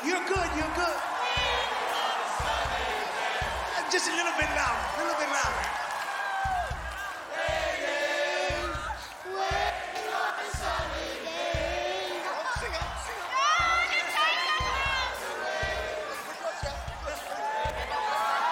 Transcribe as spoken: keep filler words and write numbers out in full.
You're good, you're good. Just a little bit louder, a little bit louder.